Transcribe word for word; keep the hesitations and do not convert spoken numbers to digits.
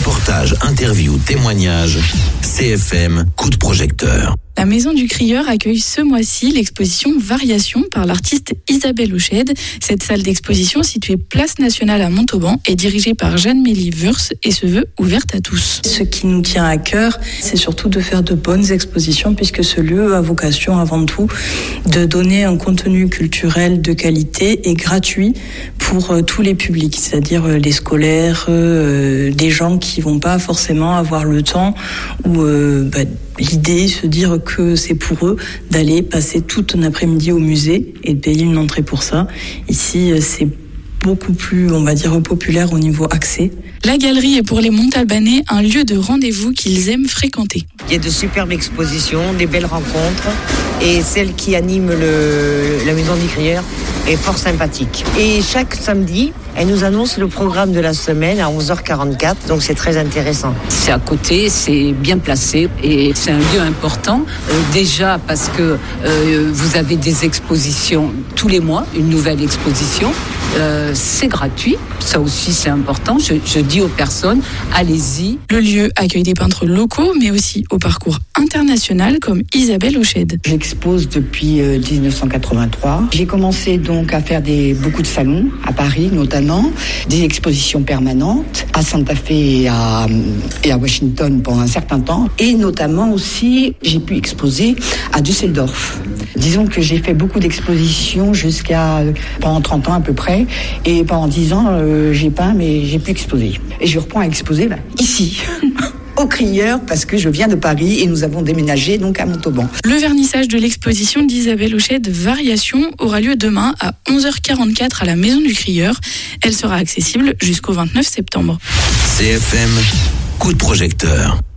Reportages, interviews, témoignages. C F M, coup de projecteur. La Maison du Crieur accueille ce mois-ci l'exposition Variations par l'artiste Isabelle Hauchède. Cette salle d'exposition située place nationale à Montauban est dirigée par Jeanne-Mélie Wurst et se veut ouverte à tous. Ce qui nous tient à cœur, c'est surtout de faire de bonnes expositions puisque ce lieu a vocation avant tout de donner un contenu culturel de qualité et gratuit pour euh, tous les publics, c'est-à-dire euh, les scolaires, euh, des gens qui vont pas forcément avoir le temps ou euh, bah, l'idée, se dire que c'est pour eux d'aller passer tout un après-midi au musée et de payer une entrée pour ça. Ici, c'est beaucoup plus, on va dire, populaire au niveau accès. La galerie est pour les Montalbanais un lieu de rendez-vous qu'ils aiment fréquenter. Il y a de superbes expositions, des belles rencontres et celle qui anime le, la Maison du Crieur est fort sympathique. Et chaque samedi, elle nous annonce le programme de la semaine à onze heures quarante-quatre, donc c'est très intéressant. C'est à côté, c'est bien placé et c'est un lieu important. Euh, déjà parce que euh, vous avez des expositions tous les mois, une nouvelle exposition. Euh, c'est gratuit, ça aussi c'est important. Je, je dis aux personnes, allez-y. Le lieu accueille des peintres locaux, mais aussi au parcours international comme Isabelle Hauchède. J'expose depuis euh, dix-neuf cent quatre-vingt-trois. J'ai commencé donc à faire des, beaucoup de salons, à Paris notamment, des expositions permanentes, à Santa Fe et à, et à Washington pendant un certain temps. Et notamment aussi, j'ai pu exposer à Düsseldorf. Disons que j'ai fait beaucoup d'expositions jusqu'à pendant trente ans à peu près. Et pendant dix ans, euh, j'ai peint, mais j'ai pu exposer. Et je reprends à exposer là, ici. Au Crieur, parce que je viens de Paris et nous avons déménagé donc à Montauban. Le vernissage de l'exposition d'Isabelle Hauchède Variations aura lieu demain à onze heures quarante-quatre à la Maison du Crieur. Elle sera accessible jusqu'au vingt-neuf septembre. C F M, coup de projecteur.